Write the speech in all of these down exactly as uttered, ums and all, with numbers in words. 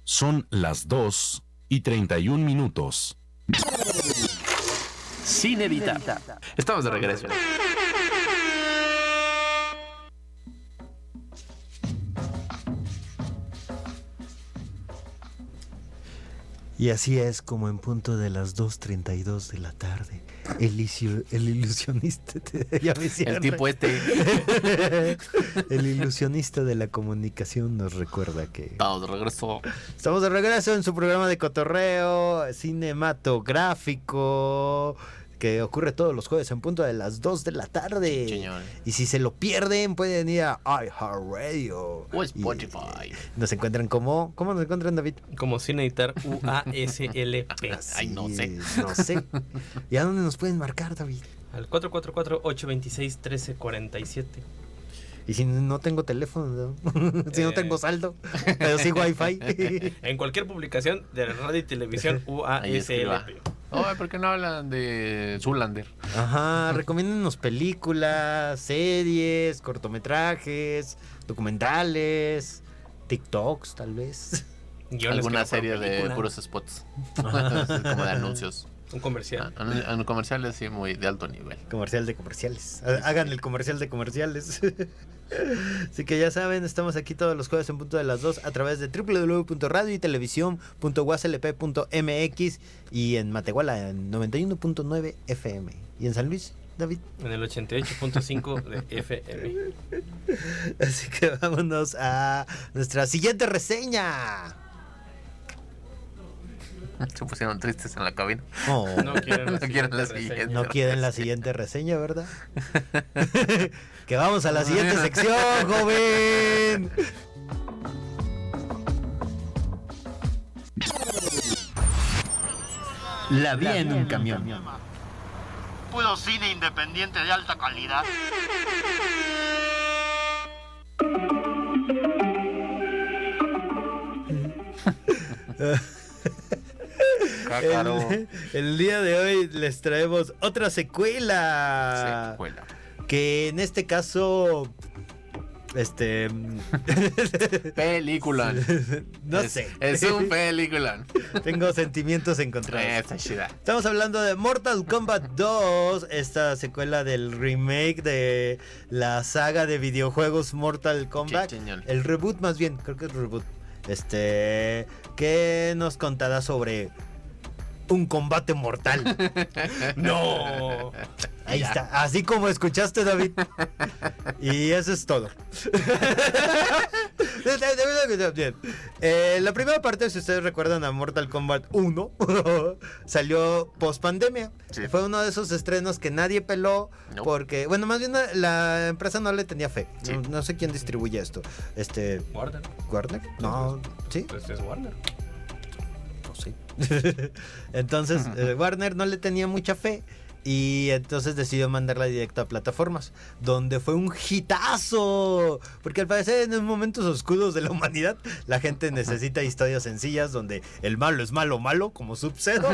Son las dos y treinta y un minutos. Sin editar. Estamos de regreso. Y así es como en punto de las dos treinta y dos de la tarde, el, ilu- el ilusionista, ya me El tipo este. el ilusionista de la comunicación nos recuerda que Estamos de regreso. estamos de regreso en su programa de cotorreo cinematográfico, que ocurre todos los jueves en punto de las dos de la tarde. Sí, señor. Y si se lo pierden, pueden ir a iHeartRadio O Spotify. Y nos encuentran como... ¿Cómo nos encuentran, David? Como sin editar U A S L P. Ay, no sé. No sé. ¿Y a dónde nos pueden marcar, David? Al cuatro cuatro cuatro, ocho dos seis, uno tres cuatro siete. Y si no tengo teléfono, ¿no? si Eh. no tengo saldo, pero sí wifi. En cualquier publicación de radio y televisión U A Ahí S L escriba. P. Oye, ¿por qué no hablan de Zoolander? Ajá, recomiéndenos películas, series, cortometrajes, documentales, TikToks, tal vez. Guiones Alguna que no fueron serie de película. puros spots. Como de anuncios. Un comercial. Ah, anu- anu- comerciales sí, muy de alto nivel. Comercial de comerciales. Hagan el comercial de comerciales. Así que ya saben, estamos aquí todos los jueves en punto de las dos a través de doble u doble u doble u punto radio y televisión punto guaslp punto m x y en Matehuala en noventa y uno punto nueve F M. ¿Y en San Luis, David? En el ochenta y ocho punto cinco de F M. Así que vámonos a nuestra siguiente reseña. Se pusieron tristes en la cabina. Oh, No quieren la No quieren la siguiente siguiente. reseña. no quieren la siguiente reseña, ¿verdad? Que vamos a la siguiente sección, joven. La vi en un camión. Puro cine independiente de alta calidad. Cácaro. El, el día de hoy les traemos otra secuela. Secuela. Que en este caso, este, Película. no Es- sé. Es un película. Tengo sentimientos encontrados. Esta chida. Estamos hablando de Mortal Kombat dos, esta secuela del remake de la saga de videojuegos Mortal Kombat. Sí, señor. El reboot más bien, creo que es reboot. Este, que nos contará sobre un combate mortal. No. Ahí Ya. está, así como escuchaste, David. Y eso es todo. Bien. Eh, la primera parte, si ustedes recuerdan a Mortal Kombat uno, salió post pandemia. Sí. Fue uno de esos estrenos que nadie peló No. porque, bueno, más bien la empresa no le tenía fe. Sí. No, no sé quién distribuye esto. Este, Warner. ¿Warner? No, ¿sí? Pues es Warner. No sé. Entonces, eh, Warner no le tenía mucha fe. Y entonces decidió mandarla directo a plataformas, donde fue un hitazo. Porque al parecer en los momentos oscuros de la humanidad, la gente necesita historias sencillas donde el malo es malo, malo, como Sub-Zero.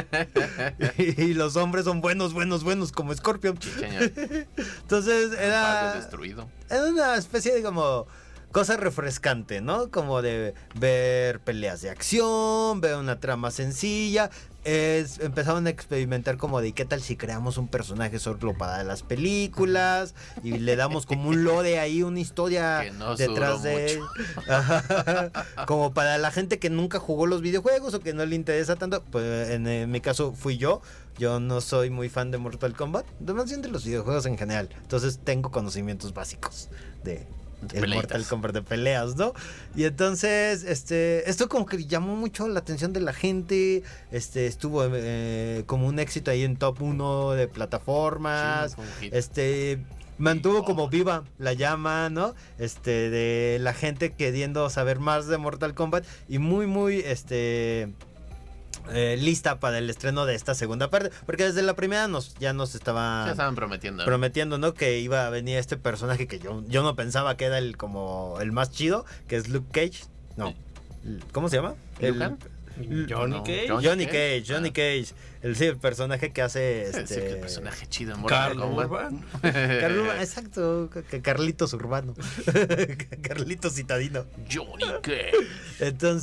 y, y los hombres son buenos, buenos, buenos, como Scorpion. Sí, señor. Entonces Padre era, destruido. era una especie de como cosa refrescante, ¿no? Como de ver peleas de acción, ver una trama sencilla. Es, empezaron a experimentar como de qué tal si creamos un personaje solo para las películas y le damos como un lore ahí, una historia Que no detrás duró de Ajá. Como para la gente que nunca jugó los videojuegos o que no le interesa tanto. Pues en, en mi caso fui yo. Yo no soy muy fan de Mortal Kombat, más bien de los videojuegos en general. Entonces tengo conocimientos básicos de el Peleitas. Mortal Kombat de peleas, ¿no? Y entonces, este, esto como que llamó mucho la atención de la gente. Este, estuvo eh, como un éxito ahí en top uno de plataformas. Sí, fue un hit. Este, mantuvo como viva la llama, ¿no? Este, de la gente queriendo saber más de Mortal Kombat y muy, muy, este... Eh, lista para el estreno de esta segunda parte, porque desde la primera nos ya nos estaba Ya estaban prometiendo. prometiendo, ¿no? Que iba a venir este personaje que yo, yo no pensaba que era el como el más chido, que es Luke Cage. No. ¿Cómo se llama? El- ¿Lucan? Johnny No, Cage. Johnny Johnny Cage. Cage, Johnny Ah. Cage. El, sí, el personaje que hace Ese este es el personaje chido en Mortal Carl Kombat. Urban. Carl Urban, exacto, que Carlitos Urbano. Carlitos Citadino. Johnny Cage. Entonces